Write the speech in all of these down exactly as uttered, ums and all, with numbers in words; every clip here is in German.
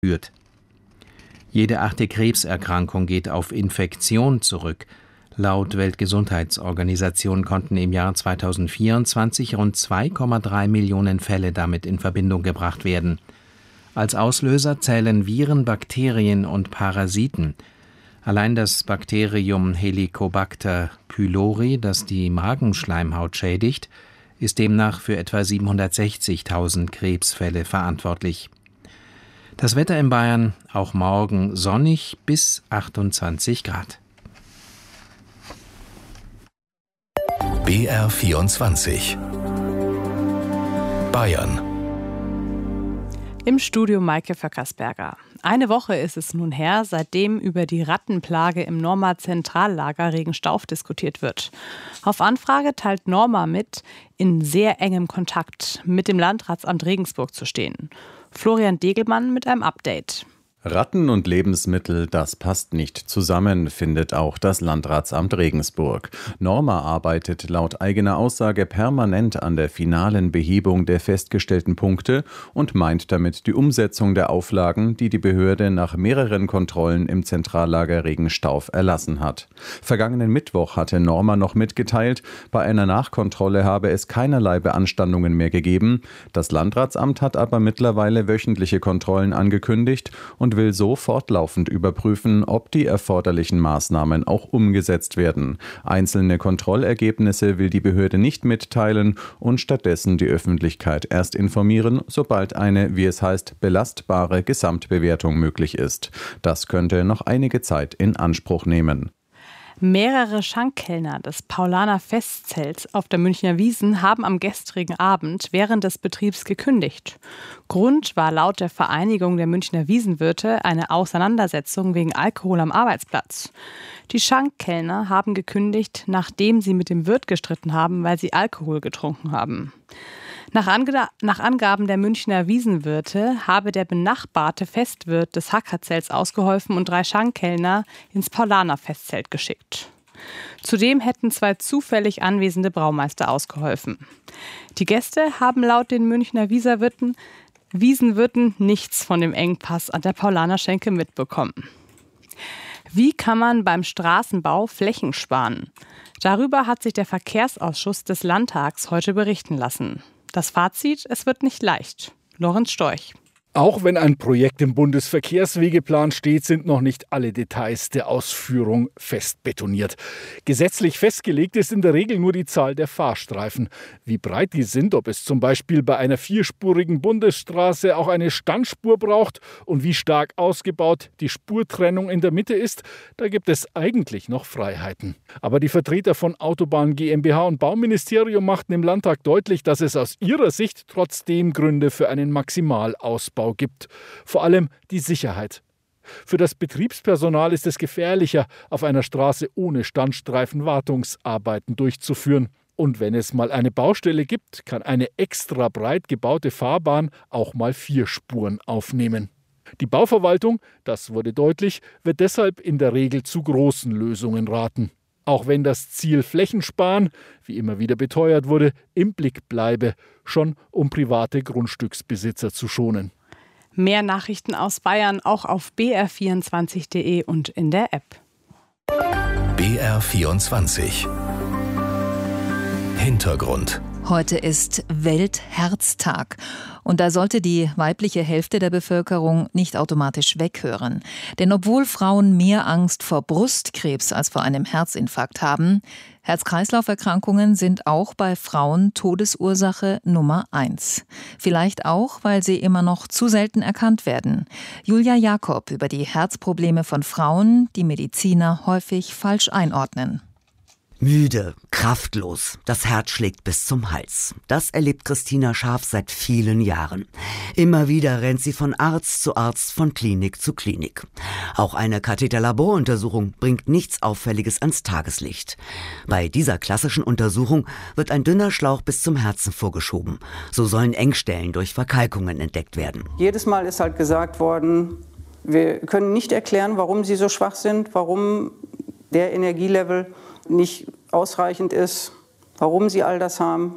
führt. Jede achte Krebserkrankung geht auf Infektion zurück. Laut Weltgesundheitsorganisation konnten im Jahr zweitausendvierundzwanzig rund zwei Komma drei Millionen Fälle damit in Verbindung gebracht werden. Als Auslöser zählen Viren, Bakterien und Parasiten. Allein das Bakterium Helicobacter pylori, das die Magenschleimhaut schädigt, ist demnach für etwa siebenhundertsechzigtausend Krebsfälle verantwortlich. Das Wetter in Bayern auch morgen sonnig bis achtundzwanzig Grad. B R vierundzwanzig Bayern. Im Studio Maike Vöckersberger. Eine Woche ist es nun her, seitdem über die Rattenplage im Norma Zentrallager Regenstauf diskutiert wird. Auf Anfrage teilt Norma mit, in sehr engem Kontakt mit dem Landratsamt Regensburg zu stehen. Florian Degelmann mit einem Update. Ratten und Lebensmittel, das passt nicht zusammen, findet auch das Landratsamt Regensburg. Norma arbeitet laut eigener Aussage permanent an der finalen Behebung der festgestellten Punkte und meint damit die Umsetzung der Auflagen, die die Behörde nach mehreren Kontrollen im Zentrallager Regenstauf erlassen hat. Vergangenen Mittwoch hatte Norma noch mitgeteilt, bei einer Nachkontrolle habe es keinerlei Beanstandungen mehr gegeben. Das Landratsamt hat aber mittlerweile wöchentliche Kontrollen angekündigt und will so fortlaufend überprüfen, ob die erforderlichen Maßnahmen auch umgesetzt werden. Einzelne Kontrollergebnisse will die Behörde nicht mitteilen und stattdessen die Öffentlichkeit erst informieren, sobald eine, wie es heißt, belastbare Gesamtbewertung möglich ist. Das könnte noch einige Zeit in Anspruch nehmen. Mehrere Schankkellner des Paulaner Festzelts auf der Münchner Wiesn haben am gestrigen Abend während des Betriebs gekündigt. Grund war laut der Vereinigung der Münchner Wiesenwirte eine Auseinandersetzung wegen Alkohol am Arbeitsplatz. Die Schankkellner haben gekündigt, nachdem sie mit dem Wirt gestritten haben, weil sie Alkohol getrunken haben. Nach, Ange- nach Angaben der Münchner Wiesenwirte habe der benachbarte Festwirt des Hackerzelts ausgeholfen und drei Schankkellner ins Paulaner Festzelt geschickt. Zudem hätten zwei zufällig anwesende Braumeister ausgeholfen. Die Gäste haben laut den Münchner Wiesenwirten, Wiesenwirten nichts von dem Engpass an der Paulaner Schenke mitbekommen. Wie kann man beim Straßenbau Flächen sparen? Darüber hat sich der Verkehrsausschuss des Landtags heute berichten lassen. Das Fazit: Es wird nicht leicht. Lorenz Storch. Auch wenn ein Projekt im Bundesverkehrswegeplan steht, sind noch nicht alle Details der Ausführung fest betoniert. Gesetzlich festgelegt ist in der Regel nur die Zahl der Fahrstreifen. Wie breit die sind, ob es zum Beispiel bei einer vierspurigen Bundesstraße auch eine Standspur braucht und wie stark ausgebaut die Spurtrennung in der Mitte ist, da gibt es eigentlich noch Freiheiten. Aber die Vertreter von Autobahn GmbH und Bauministerium machten im Landtag deutlich, dass es aus ihrer Sicht trotzdem Gründe für einen Maximalausbau gibt. Vor allem die Sicherheit. Für das Betriebspersonal ist es gefährlicher, auf einer Straße ohne Standstreifen Wartungsarbeiten durchzuführen. Und wenn es mal eine Baustelle gibt, kann eine extra breit gebaute Fahrbahn auch mal vier Spuren aufnehmen. Die Bauverwaltung, das wurde deutlich, wird deshalb in der Regel zu großen Lösungen raten. Auch wenn das Ziel Flächensparen, wie immer wieder beteuert wurde, im Blick bleibe, schon um private Grundstücksbesitzer zu schonen. Mehr Nachrichten aus Bayern auch auf b r vierundzwanzig punkt d e und in der App. B R vierundzwanzig Hintergrund. Heute ist Weltherztag und da sollte die weibliche Hälfte der Bevölkerung nicht automatisch weghören. Denn obwohl Frauen mehr Angst vor Brustkrebs als vor einem Herzinfarkt haben, Herz-Kreislauf-Erkrankungen sind auch bei Frauen Todesursache Nummer eins. Vielleicht auch, weil sie immer noch zu selten erkannt werden. Julia Jakob über die Herzprobleme von Frauen, die Mediziner häufig falsch einordnen. Müde, kraftlos, das Herz schlägt bis zum Hals. Das erlebt Christina Scharf seit vielen Jahren. Immer wieder rennt sie von Arzt zu Arzt, von Klinik zu Klinik. Auch eine Katheterlaboruntersuchung bringt nichts Auffälliges ans Tageslicht. Bei dieser klassischen Untersuchung wird ein dünner Schlauch bis zum Herzen vorgeschoben. So sollen Engstellen durch Verkalkungen entdeckt werden. Jedes Mal ist halt gesagt worden, wir können nicht erklären, warum sie so schwach sind, warum der Energielevel nicht ausreichend ist, warum sie all das haben.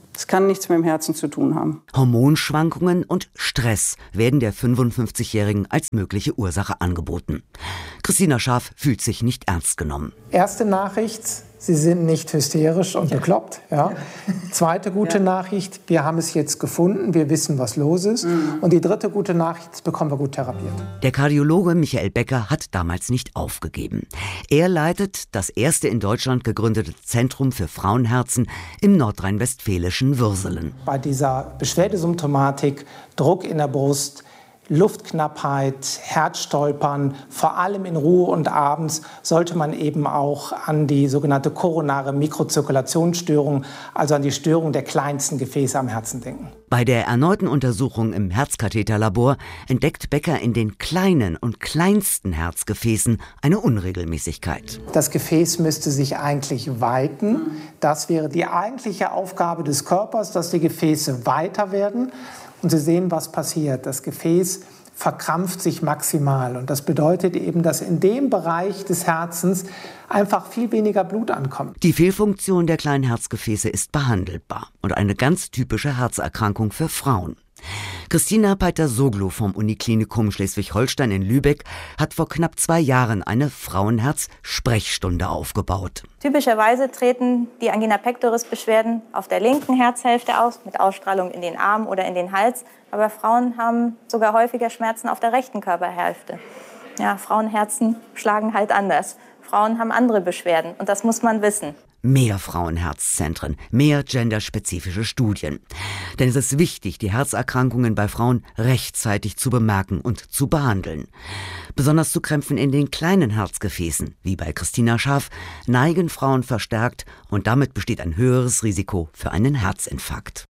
Es kann nichts mit dem Herzen zu tun haben. Hormonschwankungen und Stress werden der fünfundfünfzigjährigen als mögliche Ursache angeboten. Christina Scharf fühlt sich nicht ernst genommen. Erste Nachricht, Sie sind nicht hysterisch und bekloppt. Ja. Zweite gute ja. Nachricht, wir haben es jetzt gefunden, wir wissen, was los ist. Mhm. Und die dritte gute Nachricht, das bekommen wir gut therapiert. Der Kardiologe Michael Becker hat damals nicht aufgegeben. Er leitet das erste in Deutschland gegründete Zentrum für Frauenherzen im nordrhein-westfälischen Würselen. Bei dieser Beschwerdesymptomatik, Druck in der Brust, Luftknappheit, Herzstolpern, vor allem in Ruhe und abends sollte man eben auch an die sogenannte koronare Mikrozirkulationsstörung, also an die Störung der kleinsten Gefäße am Herzen denken. Bei der erneuten Untersuchung im Herzkatheterlabor entdeckt Becker in den kleinen und kleinsten Herzgefäßen eine Unregelmäßigkeit. Das Gefäß müsste sich eigentlich weiten. Das wäre die eigentliche Aufgabe des Körpers, dass die Gefäße weiter werden. Und Sie sehen, was passiert. Das Gefäß verkrampft sich maximal. Und das bedeutet eben, dass in dem Bereich des Herzens einfach viel weniger Blut ankommt. Die Fehlfunktion der kleinen Herzgefäße ist behandelbar und eine ganz typische Herzerkrankung für Frauen. Christina Peiter-Soglu vom Uniklinikum Schleswig-Holstein in Lübeck hat vor knapp zwei Jahren eine Frauenherz-Sprechstunde aufgebaut. Typischerweise treten die Angina pectoris-Beschwerden auf der linken Herzhälfte aus, mit Ausstrahlung in den Arm oder in den Hals. Aber Frauen haben sogar häufiger Schmerzen auf der rechten Körperhälfte. Ja, Frauenherzen schlagen halt anders. Frauen haben andere Beschwerden und das muss man wissen. Mehr Frauenherzzentren, mehr genderspezifische Studien. Denn es ist wichtig, die Herzerkrankungen bei Frauen rechtzeitig zu bemerken und zu behandeln. Besonders zu Krämpfen in den kleinen Herzgefäßen, wie bei Christina Scharf, neigen Frauen verstärkt und damit besteht ein höheres Risiko für einen Herzinfarkt.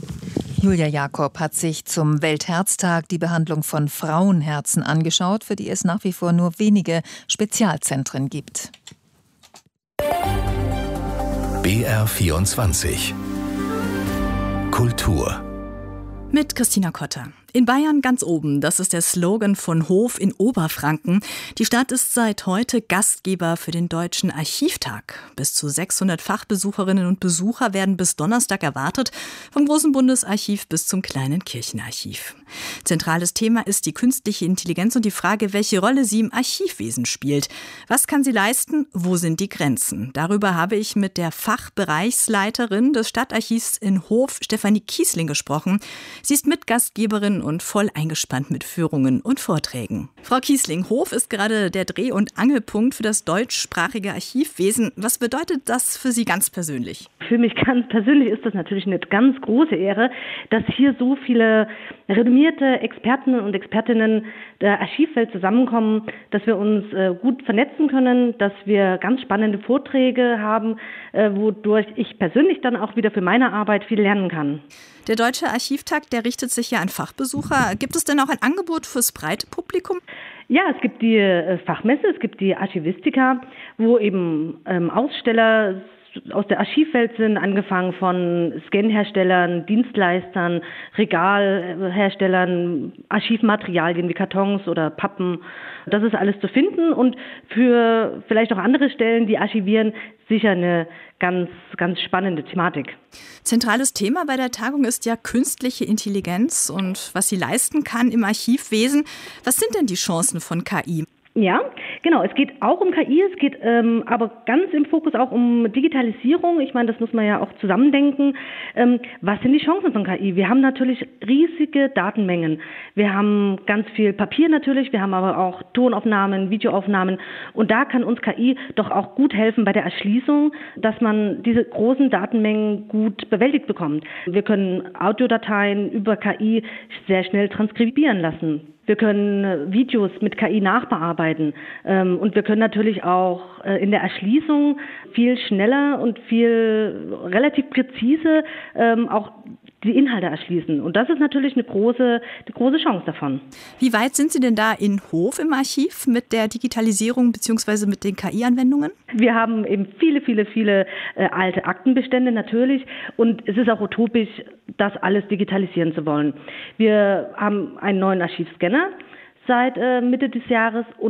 Julia Jakob hat sich zum Weltherztag die Behandlung von Frauenherzen angeschaut, für die es nach wie vor nur wenige Spezialzentren gibt. B R vierundzwanzig Kultur mit Christina Kotter. In Bayern ganz oben, das ist der Slogan von Hof in Oberfranken. Die Stadt ist seit heute Gastgeber für den Deutschen Archivtag. Bis zu sechshundert Fachbesucherinnen und Besucher werden bis Donnerstag erwartet, vom Großen Bundesarchiv bis zum kleinen Kirchenarchiv. Zentrales Thema ist die künstliche Intelligenz und die Frage, welche Rolle sie im Archivwesen spielt. Was kann sie leisten? Wo sind die Grenzen? Darüber habe ich mit der Fachbereichsleiterin des Stadtarchivs in Hof, Stefanie Kiesling, gesprochen. Sie ist Mitgastgeberin und voll eingespannt mit Führungen und Vorträgen. Frau Kiesling, Hof ist gerade der Dreh- und Angelpunkt für das deutschsprachige Archivwesen. Was bedeutet das für Sie ganz persönlich? Für mich ganz persönlich ist das natürlich eine ganz große Ehre, dass hier so viele renommierte Experten und Expertinnen der Archivwelt zusammenkommen, dass wir uns äh, gut vernetzen können, dass wir ganz spannende Vorträge haben, äh, wodurch ich persönlich dann auch wieder für meine Arbeit viel lernen kann. Der Deutsche Archivtag, der richtet sich ja an Fachbesucher. Gibt es denn auch ein Angebot fürs breite Publikum? Ja, es gibt die äh, Fachmesse, es gibt die Archivistika, wo eben ähm, Aussteller aus der Archivwelt sind, angefangen von Scanherstellern, Dienstleistern, Regalherstellern, Archivmaterialien wie Kartons oder Pappen. Das ist alles zu finden und für vielleicht auch andere Stellen, die archivieren, sicher eine ganz, ganz spannende Thematik. Zentrales Thema bei der Tagung ist ja künstliche Intelligenz und was sie leisten kann im Archivwesen. Was sind denn die Chancen von K I? Ja, genau. Es geht auch um K I, es geht ähm, aber ganz im Fokus auch um Digitalisierung. Ich meine, das muss man ja auch zusammendenken. Ähm, was sind die Chancen von K I? Wir haben natürlich riesige Datenmengen. Wir haben ganz viel Papier natürlich, wir haben aber auch Tonaufnahmen, Videoaufnahmen. Und da kann uns K I doch auch gut helfen bei der Erschließung, dass man diese großen Datenmengen gut bewältigt bekommt. Wir können Audiodateien über K I sehr schnell transkribieren lassen. Wir können Videos mit K I nachbearbeiten ähm, und wir können natürlich auch äh, in der Erschließung viel schneller und viel relativ präzise ähm, auch die Inhalte erschließen. Und das ist natürlich eine große, eine große Chance davon. Wie weit sind Sie denn da in Hof im Archiv mit der Digitalisierung bzw. mit den K I-Anwendungen? Wir haben eben viele, viele, viele äh, alte Aktenbestände natürlich und es ist auch utopisch, das alles digitalisieren zu wollen. Wir haben einen neuen Archivscanner seit äh, Mitte des Jahres und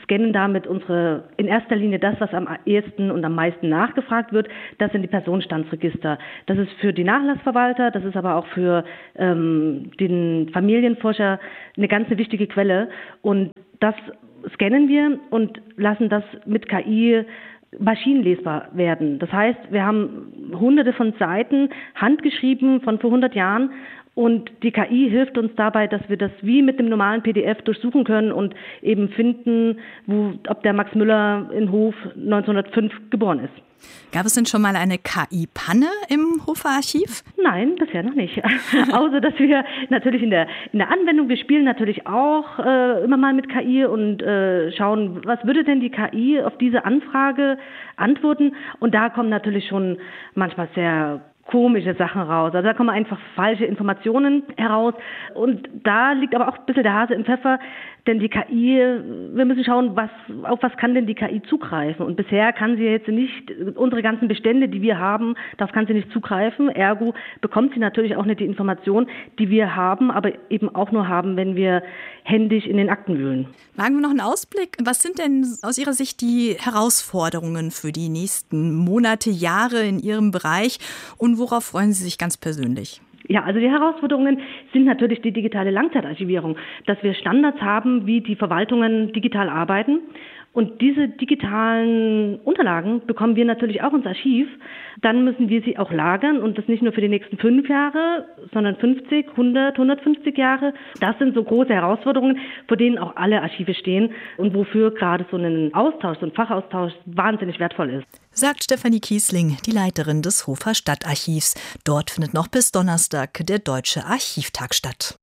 scannen damit unsere, in erster Linie das, was am ehesten und am meisten nachgefragt wird. Das sind die Personenstandsregister. Das ist für die Nachlassverwalter, das ist aber auch für ähm, den Familienforscher eine ganz eine wichtige Quelle. Und das scannen wir und lassen das mit K I maschinenlesbar werden. Das heißt, wir haben hunderte von Seiten handgeschrieben von vor hundert Jahren. Und die K I hilft uns dabei, dass wir das wie mit dem normalen P D F durchsuchen können und eben finden, wo, ob der Max Müller in Hof neunzehnhundertfünf geboren ist. Gab es denn schon mal eine K I-Panne im Hofer Archiv? Nein, bisher noch nicht. Außer, dass wir natürlich in der, in der Anwendung, wir spielen natürlich auch äh, immer mal mit K I und äh, schauen, was würde denn die K I auf diese Anfrage antworten? Und da kommen natürlich schon manchmal sehr komische Sachen raus. Also da kommen einfach falsche Informationen heraus. Und da liegt aber auch ein bisschen der Hase im Pfeffer, denn die K I, wir müssen schauen, was, auf was kann denn die K I zugreifen. Und bisher kann sie jetzt nicht, unsere ganzen Bestände, die wir haben, darauf kann sie nicht zugreifen. Ergo bekommt sie natürlich auch nicht die Information, die wir haben, aber eben auch nur haben, wenn wir händisch in den Akten wühlen. Wagen wir noch einen Ausblick. Was sind denn aus Ihrer Sicht die Herausforderungen für die nächsten Monate, Jahre in Ihrem Bereich und worauf freuen Sie sich ganz persönlich? Ja, also die Herausforderungen sind natürlich die digitale Langzeitarchivierung, dass wir Standards haben, wie die Verwaltungen digital arbeiten. Und diese digitalen Unterlagen bekommen wir natürlich auch ins Archiv. Dann müssen wir sie auch lagern und das nicht nur für die nächsten fünf Jahre, sondern fünfzig, hundert, hundertfünfzig Jahre. Das sind so große Herausforderungen, vor denen auch alle Archive stehen und wofür gerade so ein Austausch, so ein Fachaustausch wahnsinnig wertvoll ist. Sagt Stefanie Kiesling, die Leiterin des Hofer Stadtarchivs. Dort findet noch bis Donnerstag der Deutsche Archivtag statt.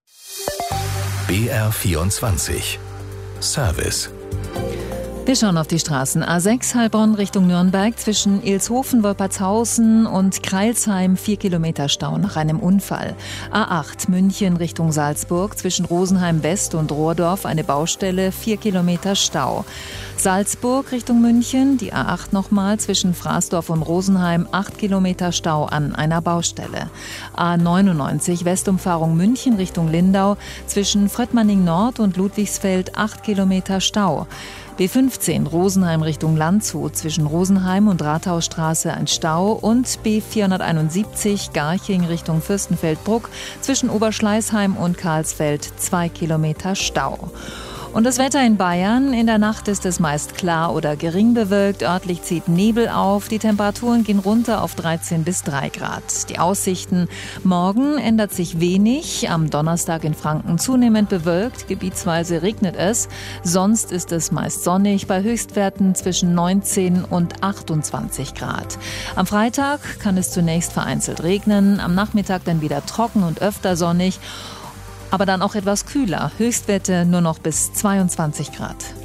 B R vierundzwanzig Service. Wir schauen auf die Straßen. A sechs Heilbronn Richtung Nürnberg zwischen Ilshofen, Wolpertshausen und Kreilsheim vier Kilometer Stau nach einem Unfall. A acht München Richtung Salzburg zwischen Rosenheim West und Rohrdorf eine Baustelle, vier Kilometer Stau. Salzburg Richtung München, die A acht nochmal zwischen Fraßdorf und Rosenheim, acht Kilometer Stau an einer Baustelle. A neunundneunzig Westumfahrung München Richtung Lindau zwischen Fröttmanning Nord und Ludwigsfeld, acht Kilometer Stau. B fünfzehn Rosenheim Richtung Landshut zwischen Rosenheim und Rathausstraße ein Stau und B vierhunderteinundsiebzig Garching Richtung Fürstenfeldbruck zwischen Oberschleißheim und Karlsfeld zwei Kilometer Stau. Und das Wetter in Bayern. In der Nacht ist es meist klar oder gering bewölkt. Örtlich zieht Nebel auf. Die Temperaturen gehen runter auf dreizehn bis drei Grad. Die Aussichten: Morgen ändert sich wenig. Am Donnerstag in Franken zunehmend bewölkt. Gebietsweise regnet es. Sonst ist es meist sonnig bei Höchstwerten zwischen neunzehn und achtundzwanzig Grad. Am Freitag kann es zunächst vereinzelt regnen. Am Nachmittag dann wieder trocken und öfter sonnig. Aber dann auch etwas kühler. Höchstwerte nur noch bis zweiundzwanzig Grad.